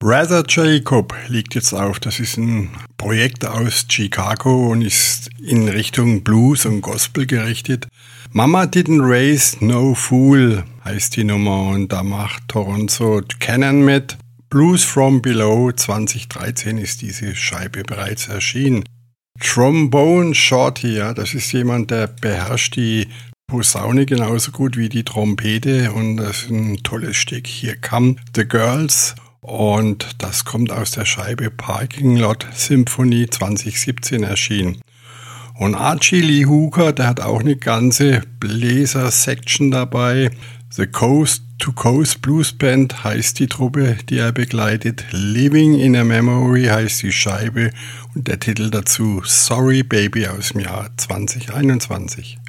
Brother Jacob liegt jetzt auf. Das ist ein Projekt aus Chicago und ist in Richtung Blues und Gospel gerichtet. Mama Didn't Raise No Fool heißt die Nummer und da macht Toronto Cannon mit. Blues from Below 2013 ist diese Scheibe bereits erschienen. Trombone Shorty, ja, das ist jemand, der beherrscht die Posaune genauso gut wie die Trompete und das ist ein tolles Stück. Hier Come the Girls und das kommt aus der Scheibe Parking Lot Symphony 2017 erschienen. Und Archie Lee Hooker, der hat auch eine ganze Bläser-Section dabei. The Coast to Coast Blues Band heißt die Truppe, die er begleitet. Living in a Memory heißt die Scheibe und der Titel dazu Sorry Baby aus dem Jahr 2021.